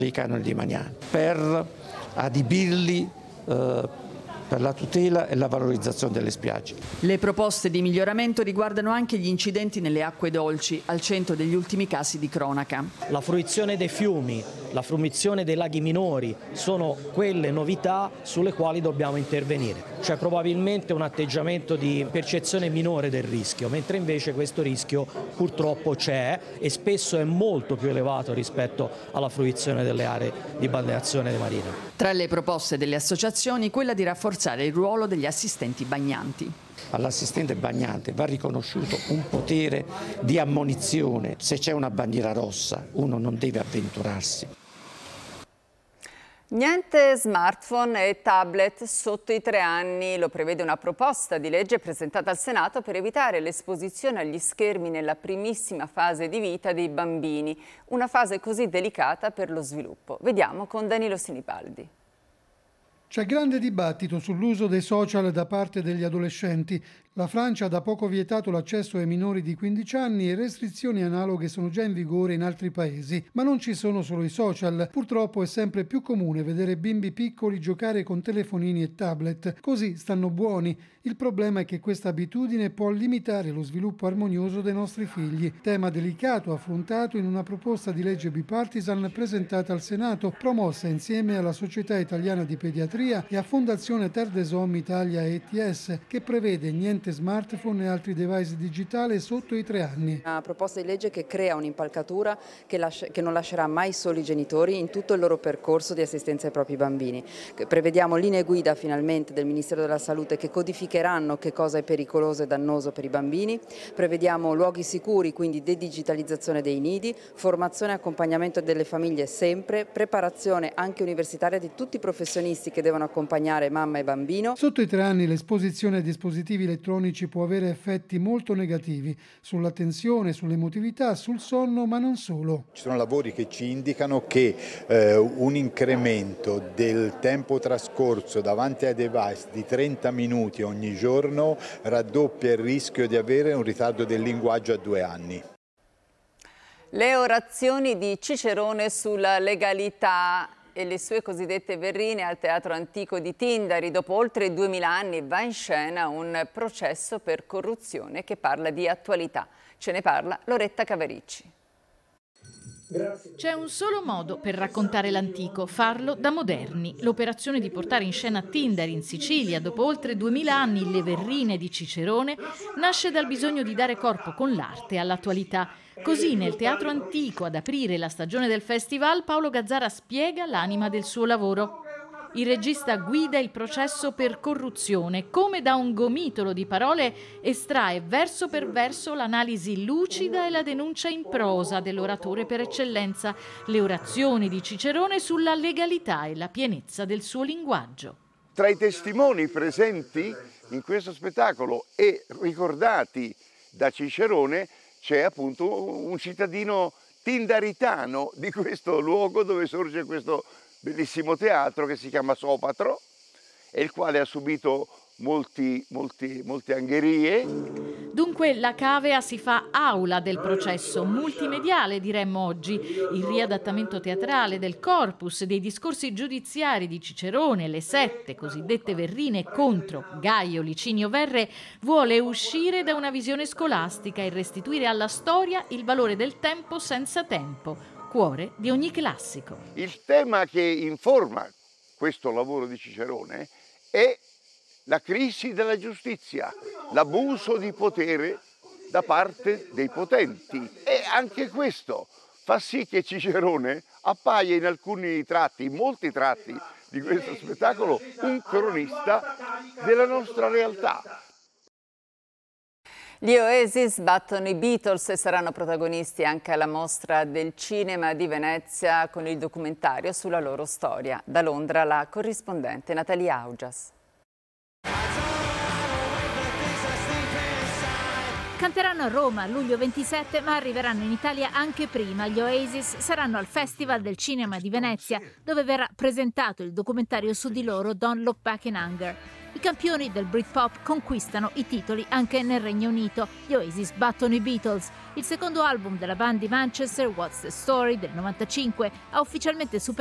dei canoni demaniali per adibirli per la tutela e la valorizzazione delle spiagge. Le proposte di miglioramento riguardano anche gli incidenti nelle acque dolci, al centro degli ultimi casi di cronaca. La fruizione dei fiumi, la fruizione dei laghi minori sono quelle novità sulle quali dobbiamo intervenire. C'è probabilmente un atteggiamento di percezione minore del rischio, mentre invece questo rischio purtroppo c'è e spesso è molto più elevato rispetto alla fruizione delle aree di balneazione marina. Tra le proposte delle associazioni, quella di rafforzare il ruolo degli assistenti bagnanti. All'assistente bagnante va riconosciuto un potere di ammonizione. Se c'è una bandiera rossa, uno non deve avventurarsi. Niente smartphone e tablet sotto i 3 anni, lo prevede una proposta di legge presentata al Senato per evitare l'esposizione agli schermi nella primissima fase di vita dei bambini, una fase così delicata per lo sviluppo. Vediamo con Danilo Sinipaldi. C'è grande dibattito sull'uso dei social da parte degli adolescenti. La Francia ha da poco vietato l'accesso ai minori di 15 anni e restrizioni analoghe sono già in vigore in altri paesi. Ma non ci sono solo i social. Purtroppo è sempre più comune vedere bimbi piccoli giocare con telefonini e tablet. Così stanno buoni. Il problema è che questa abitudine può limitare lo sviluppo armonioso dei nostri figli. Tema delicato affrontato in una proposta di legge bipartisan presentata al Senato, promossa insieme alla Società Italiana di Pediatria e a Fondazione Terre des Hommes Italia ETS, che prevede niente smartphone e altri device digitali sotto i 3 anni. Una proposta di legge che crea un'impalcatura che non lascerà mai soli i genitori in tutto il loro percorso di assistenza ai propri bambini. Prevediamo linee guida finalmente del Ministero della Salute che codificheranno che cosa è pericoloso e dannoso per i bambini. Prevediamo luoghi sicuri, quindi dedigitalizzazione dei nidi, formazione e accompagnamento delle famiglie sempre, preparazione anche universitaria di tutti i professionisti che devono accompagnare mamma e bambino. Sotto i 3 anni l'esposizione ai dispositivi elettronici può avere effetti molto negativi sull'attenzione, sull'emotività, sul sonno, ma non solo. Ci sono lavori che ci indicano che un incremento del tempo trascorso davanti ai device di 30 minuti ogni giorno raddoppia il rischio di avere un ritardo del linguaggio a 2 anni. Le orazioni di Cicerone sulla legalità e le sue cosiddette verrine al Teatro Antico di Tindari. Dopo oltre 2000 anni va in scena un processo per corruzione che parla di attualità. Ce ne parla Loretta Cavaricci. C'è un solo modo per raccontare l'antico, farlo da moderni. L'operazione di portare in scena a Tindari, in Sicilia, dopo oltre 2000 anni, le verrine di Cicerone, nasce dal bisogno di dare corpo con l'arte all'attualità. Così nel Teatro Antico, ad aprire la stagione del festival, Paolo Gazzara spiega l'anima del suo lavoro. Il regista guida il processo per corruzione, come da un gomitolo di parole estrae verso per verso l'analisi lucida e la denuncia in prosa dell'oratore per eccellenza, le orazioni di Cicerone sulla legalità e la pienezza del suo linguaggio. Tra i testimoni presenti in questo spettacolo e ricordati da Cicerone c'è appunto un cittadino tindaritano di questo luogo dove sorge questo bellissimo teatro che si chiama Sopatro e il quale ha subito molte angherie. Dunque la cavea si fa aula del processo, multimediale diremmo oggi. Il riadattamento teatrale del corpus dei discorsi giudiziari di Cicerone, le 7 cosiddette verrine contro Gaio Licinio Verre, vuole uscire da una visione scolastica e restituire alla storia il valore del tempo senza tempo, cuore di ogni classico. Il tema che informa questo lavoro di Cicerone è la crisi della giustizia, l'abuso di potere da parte dei potenti. E anche questo fa sì che Cicerone appaia in alcuni tratti, in molti tratti di questo spettacolo, un cronista della nostra realtà. Gli Oasis battono i Beatles e saranno protagonisti anche alla Mostra del Cinema di Venezia con il documentario sulla loro storia. Da Londra la corrispondente Natalia Augias. Canteranno a Roma luglio 27, ma arriveranno in Italia anche prima. Gli Oasis saranno al Festival del Cinema di Venezia, dove verrà presentato il documentario su di loro Don't Look Back in Anger. I campioni del Britpop conquistano i titoli anche nel Regno Unito. Gli Oasis battono i Beatles. Il secondo album della band di Manchester, What's the Story, del 95, ha ufficialmente superato